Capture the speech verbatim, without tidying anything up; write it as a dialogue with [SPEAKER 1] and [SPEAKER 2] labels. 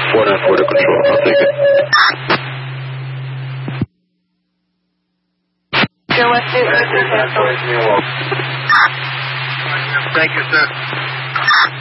[SPEAKER 1] four nine four to control. I'll take it.
[SPEAKER 2] Thank you, sir.